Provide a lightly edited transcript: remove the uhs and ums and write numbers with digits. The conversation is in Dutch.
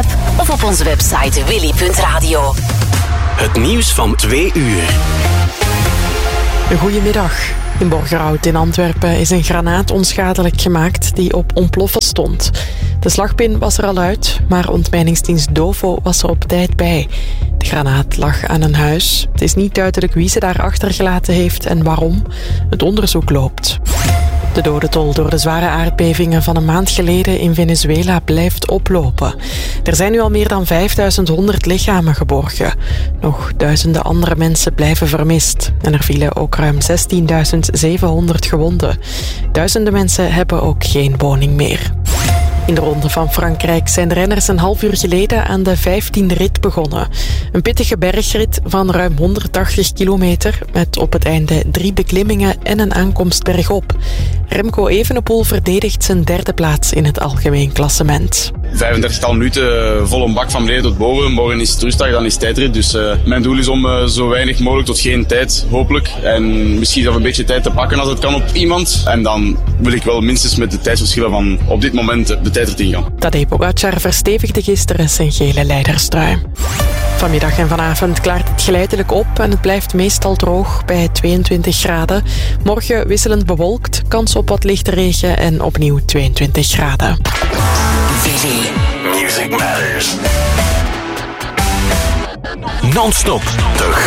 app of op onze website willy.radio. Het nieuws van 2 uur. Een goedemiddag. In Borgerhout in Antwerpen is een granaat onschadelijk gemaakt die op ontploffen stond. De slagpin was er al uit, maar ontmijningsdienst Dovo was er op tijd bij. De granaat lag aan een huis. Het is niet duidelijk wie ze daar achtergelaten heeft en waarom. Het onderzoek loopt. De dodentol door de zware aardbevingen van een maand geleden in Venezuela blijft oplopen. Er zijn nu al meer dan 5100 lichamen geborgen. Nog duizenden andere mensen blijven vermist. En er vielen ook ruim 16.700 gewonden. Duizenden mensen hebben ook geen woning meer. In de Ronde van Frankrijk zijn de renners een half uur geleden aan de 15e rit begonnen. Een pittige bergrit van ruim 180 kilometer met op het einde 3 beklimmingen en een aankomst bergop. Remco Evenepoel verdedigt zijn 3e plaats in het algemeen klassement. 35 minuten vol een bak van beneden tot boven. Morgen is het rustdag, dan is het tijdrit. Dus mijn doel is om zo weinig mogelijk tot geen tijd, hopelijk. En misschien zelf een beetje tijd te pakken als het kan op iemand. En dan wil ik wel minstens met de tijdsverschillen van op dit moment de tijdrit ingaan. Tadej Pogacar verstevigde gisteren zijn gele leiderstrui. Vanmiddag en vanavond klaart het geleidelijk op en het blijft meestal droog bij 22 graden. Morgen wisselend bewolkt, kans op wat lichte regen en opnieuw 22 graden. Music Matters. Non-stop.